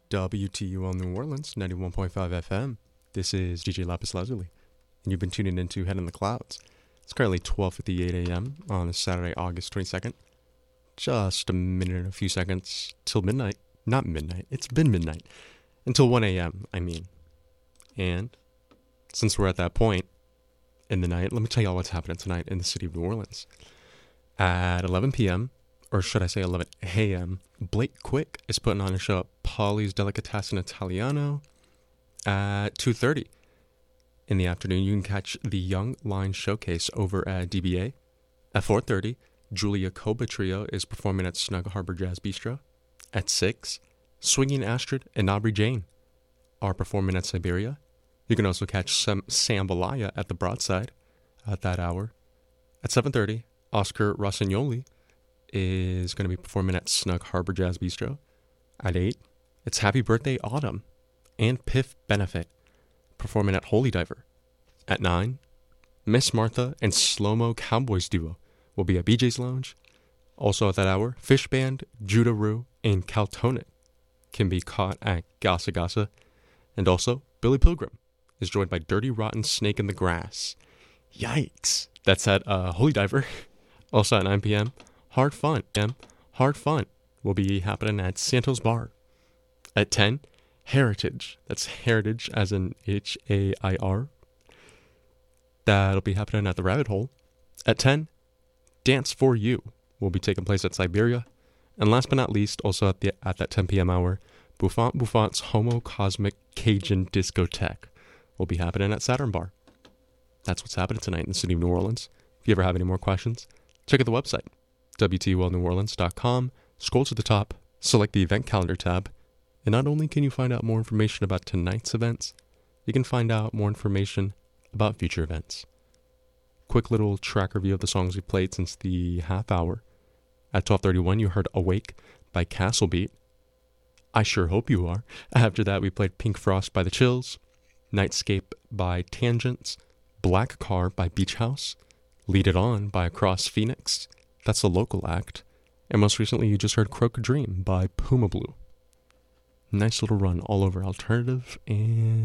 WTUL New Orleans, 91.5 FM. This is DJ Lapis Lazuli, and you've been tuning into Head in the Clouds. It's currently 12:58 a.m. on a Saturday, August 22nd. Just a minute and a few seconds till midnight. Not midnight, it's been midnight. Until 1 a.m., I mean. And since we're at that point in the night, let me tell y'all what's happening tonight in the city of New Orleans. At 11 p.m., or should I say 11 a.m., Blake Quick is putting on a show at Polly's Delicatessen Italiano at 2:30. In the afternoon, you can catch the Young Line Showcase over at DBA. At 4:30, Julia Koba Trio is performing at Snug Harbor Jazz Bistro. At 6, Swinging Astrid and Aubrey Jane are performing at Siberia. You can also catch Sambalaya at the Broadside at that hour. At 7:30, Oscar Rossignoli is going to be performing at Snug Harbor Jazz Bistro. At 8, it's Happy Birthday Autumn and Piff Benefit performing at Holy Diver. At 9, Miss Martha and Slow-Mo Cowboys Duo will be at BJ's Lounge. Also at that hour, Fish Band, Judah Rue, and Caltonic can be caught at Gasa Gasa. And also, Billy Pilgrim is joined by Dirty Rotten Snake in the Grass. Yikes! That's at Holy Diver. Also at 9 p.m., Hard Fun will be happening at Santos Bar. At 10, Heritage. That's Heritage as in H-A-I-R. That'll be happening at the Rabbit Hole. At 10, Dance for You will be taking place at Siberia. And last but not least, also at that 10 p.m. hour, Buffant's Homo Cosmic Cajun Discotheque will be happening at Saturn Bar. That's what's happening tonight in the city of New Orleans. If you ever have any more questions, check out the website, WTULNewOrleans.com. Scroll to the top, select the event calendar tab, and not only can you find out more information about tonight's events, you can find out more information about future events. Quick little track review of the songs we played since the half hour. At 12:31, you heard Awake by Castle Beat. I Sure Hope You Are. After that, we played Pink Frost by The Chills, Nightscape by Tangents, Black Car by Beach House, Lead It On by Across Phoenix, that's a local act, and most recently you just heard Croak a Dream by Puma Blue. Nice little run all over alternative and